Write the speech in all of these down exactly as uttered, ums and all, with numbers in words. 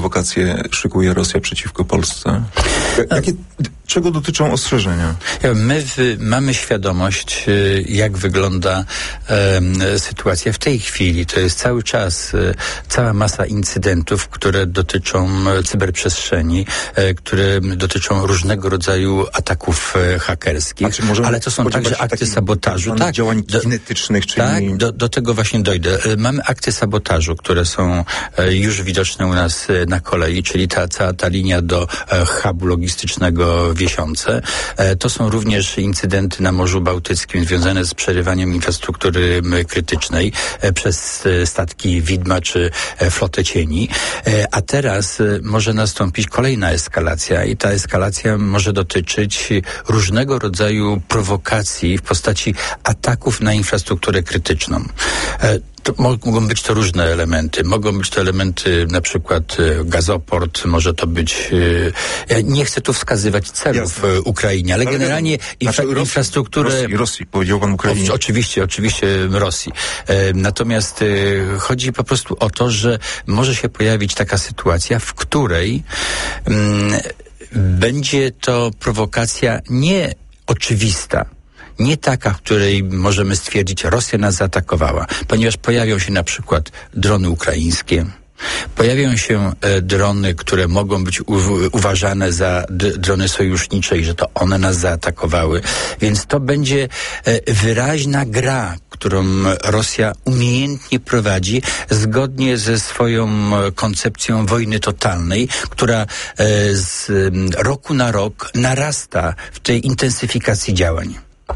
prowokacje szykuje Rosja przeciwko Polsce? Jakie, czego dotyczą ostrzeżenia? My w, mamy świadomość, jak wygląda e, sytuacja w tej chwili. To jest cały czas e, cała masa incydentów, które dotyczą cyberprzestrzeni, e, które dotyczą różnego rodzaju ataków e, hakerskich, ale to są także akty sabotażu. Tak, działań kinetycznych, czyli... Tak, do, do tego właśnie dojdę. E, mamy akty sabotażu, które są e, już widoczne u nas e, na kolei, czyli ta cała ta linia do e, hubu logistycznego Wiesiące. E, to są również incydenty na Morzu Bałtyckim związane z przerywaniem infrastruktury m, krytycznej e, przez e, statki Widma czy e, flotę cieni. E, a teraz e, może nastąpić kolejna eskalacja i ta eskalacja może dotyczyć różnego rodzaju prowokacji w postaci ataków na infrastrukturę krytyczną. E, To mogą być to różne elementy. Mogą być to elementy na przykład gazoport, może to być... Ja nie chcę tu wskazywać celów w Ukrainie, ale, ale generalnie infra, znaczy infrastrukturę... Rosji, Rosji, powiedział pan Ukrainie. O, oczywiście, oczywiście Rosji. E, natomiast e, chodzi po prostu o to, że może się pojawić taka sytuacja, w której mm, będzie to prowokacja nie oczywista, nie taka, w której możemy stwierdzić, Rosja nas zaatakowała, ponieważ pojawią się na przykład drony ukraińskie, pojawią się e, drony, które mogą być u- uważane za d- drony sojusznicze i że to one nas zaatakowały. Więc to będzie e, wyraźna gra, którą Rosja umiejętnie prowadzi zgodnie ze swoją koncepcją wojny totalnej, która e, z m, roku na rok narasta w tej intensyfikacji działań.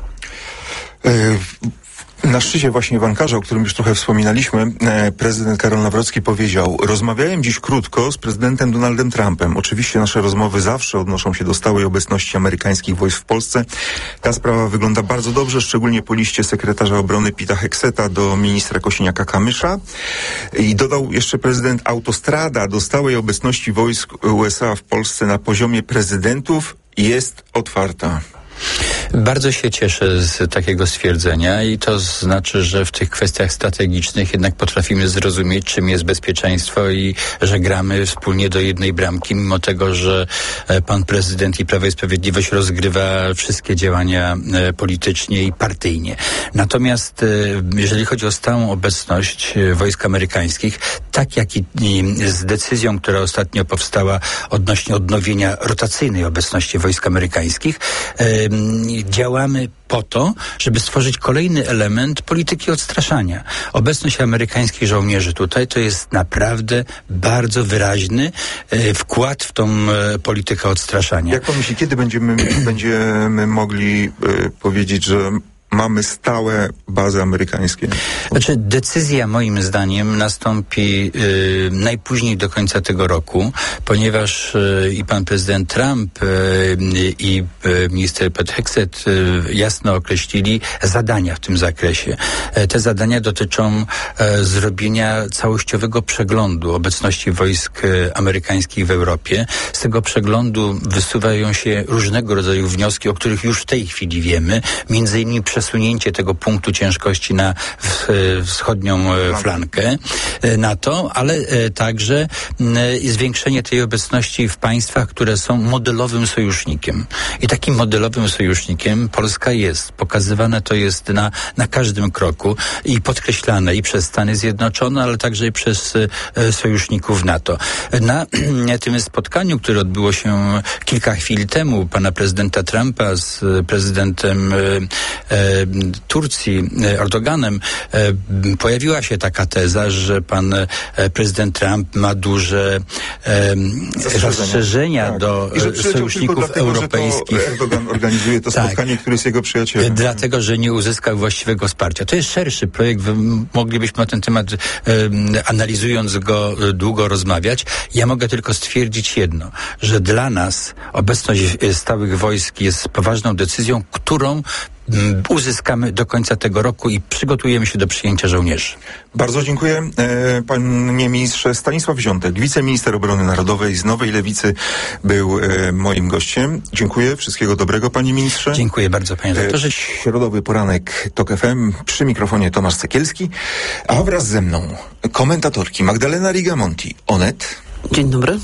Na szczycie właśnie w Ankarze, o którym już trochę wspominaliśmy, prezydent Karol Nawrocki powiedział: rozmawiałem dziś krótko z prezydentem Donaldem Trumpem. Oczywiście nasze rozmowy zawsze odnoszą się do stałej obecności amerykańskich wojsk w Polsce. Ta sprawa wygląda bardzo dobrze, szczególnie po liście sekretarza obrony Pita Hegseta do ministra Kosiniaka-Kamysza. I dodał jeszcze prezydent: autostrada do stałej obecności wojsk U S A w Polsce na poziomie prezydentów jest otwarta. Bardzo się cieszę z takiego stwierdzenia i to znaczy, że w tych kwestiach strategicznych jednak potrafimy zrozumieć, czym jest bezpieczeństwo i że gramy wspólnie do jednej bramki, mimo tego, że pan prezydent i Prawo i Sprawiedliwość rozgrywa wszystkie działania politycznie i partyjnie. Natomiast jeżeli chodzi o stałą obecność wojsk amerykańskich, tak jak i z decyzją, która ostatnio powstała odnośnie odnowienia rotacyjnej obecności wojsk amerykańskich, działamy po to, żeby stworzyć kolejny element polityki odstraszania. Obecność amerykańskich żołnierzy tutaj to jest naprawdę bardzo wyraźny e, wkład w tą e, politykę odstraszania. Jak pan myśli, kiedy będziemy, będziemy mogli e, powiedzieć, że mamy stałe bazy amerykańskie? Znaczy, decyzja moim zdaniem nastąpi y, najpóźniej do końca tego roku, ponieważ y, i pan prezydent Trump y, i y, minister Pete Hegseth y, jasno określili zadania w tym zakresie. E, te zadania dotyczą e, zrobienia całościowego przeglądu obecności wojsk e, amerykańskich w Europie. Z tego przeglądu wysuwają się różnego rodzaju wnioski, o których już w tej chwili wiemy, między innymi przesunięcie tego punktu ciężkości na w, wschodnią flankę NATO, ale także zwiększenie tej obecności w państwach, które są modelowym sojusznikiem. I takim modelowym sojusznikiem Polska jest. Pokazywane to jest na, na każdym kroku i podkreślane i przez Stany Zjednoczone, ale także i przez sojuszników NATO. Na tym spotkaniu, które odbyło się kilka chwil temu, pana prezydenta Trumpa z prezydentem Turcji, Erdoganem, pojawiła się taka teza, że pan prezydent Trump ma duże zastrzeżenia tak. do sojuszników dlatego, europejskich. Że to Erdogan organizuje to tak. spotkanie, który jest jego przyjacielem. Dlatego, że nie uzyskał właściwego wsparcia. To jest szerszy projekt. Moglibyśmy na ten temat, analizując go, długo rozmawiać. Ja mogę tylko stwierdzić jedno, że dla nas obecność stałych wojsk jest poważną decyzją, którą uzyskamy do końca tego roku i przygotujemy się do przyjęcia żołnierzy. Bardzo dziękuję. E, panie ministrze, Stanisław Ziątek, wiceminister obrony narodowej z Nowej Lewicy, był e, moim gościem. Dziękuję. Wszystkiego dobrego, panie ministrze. Dziękuję bardzo, panie doktorze. E, środowy poranek TOK F M. Przy mikrofonie Tomasz Sekielski, a wraz ze mną komentatorki Magdalena Rigamonti, Onet. Dzień dobry.